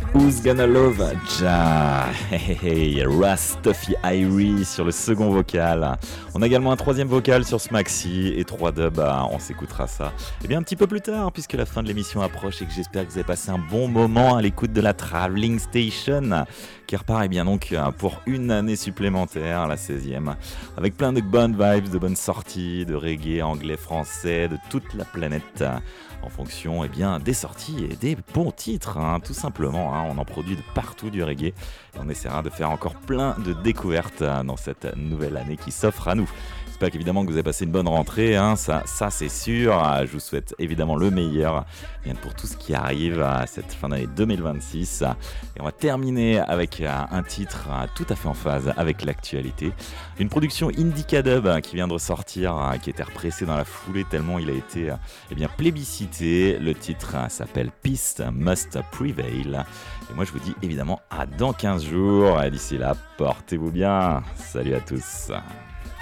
Who's Gonna Love Ja? Hey, hey, hey, Stuffy Irie sur le second vocal. On a également un troisième vocal sur ce maxi et 3 dubs. On s'écoutera ça. Et bien un petit peu plus tard, puisque la fin de l'émission approche et que j'espère que vous avez passé un bon moment à l'écoute de la Traveling Station, qui repart bien donc pour une année supplémentaire, la 16e, avec plein de bonnes vibes, de bonnes sorties, de reggae anglais, français, de toute la planète. En fonction des sorties et des bons titres, tout simplement. On en produit de partout du reggae et on essaiera de faire encore plein de découvertes dans cette nouvelle année qui s'offre à nous. J'espère qu'évidemment que vous avez passé une bonne rentrée, ça c'est sûr. Je vous souhaite évidemment le meilleur pour tout ce qui arrive à cette fin d'année 2026. Et on va terminer avec un titre tout à fait en phase avec l'actualité. Une production Indica Dub qui vient de ressortir, qui était repressée dans la foulée tellement il a été plébiscité. Le titre s'appelle Peace Must Prevail. Et moi je vous dis évidemment à dans 15 jours. Et d'ici là, portez-vous bien. Salut à tous.